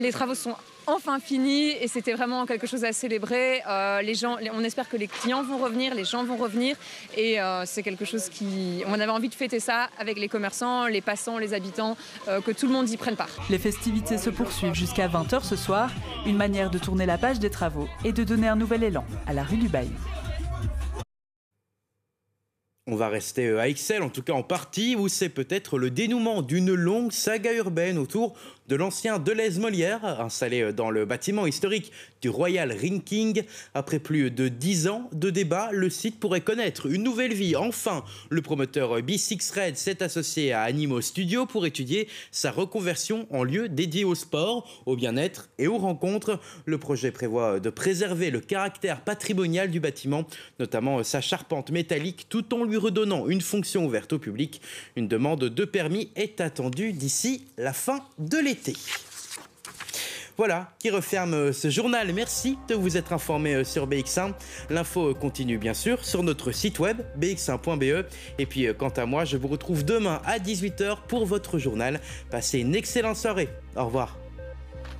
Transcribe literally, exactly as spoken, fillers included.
Les travaux sont enfin finis et c'était vraiment quelque chose à célébrer. Euh, les gens, on espère que les clients vont revenir, les gens vont revenir et euh, c'est quelque chose qui... On avait envie de fêter ça avec les commerçants, les passants, les habitants, euh, que tout le monde y prenne part. Les festivités se poursuivent jusqu'à vingt heures ce soir, une manière de tourner la page des travaux et de donner un nouvel élan à la rue du Bail. On va rester à Ixelles, en tout cas en partie, où c'est peut-être le dénouement d'une longue saga urbaine autour de l'ancien Deleuze Molière, installé dans le bâtiment historique du Royal Rinking. Après plus de dix ans de débat, le site pourrait connaître une nouvelle vie. Enfin, le promoteur B six Red s'est associé à Animo Studio pour étudier sa reconversion en lieu dédié au sport, au bien-être et aux rencontres. Le projet prévoit de préserver le caractère patrimonial du bâtiment, notamment sa charpente métallique, tout en lui redonnant une fonction ouverte au public. Une demande de permis est attendue d'ici la fin de l'été. Voilà qui referme ce journal. Merci de vous être informé sur B X un. L'info continue bien sûr sur notre site web b x un point b e. Et puis quant à moi, je vous retrouve demain à dix-huit heures pour votre journal. Passez une excellente soirée. Au revoir.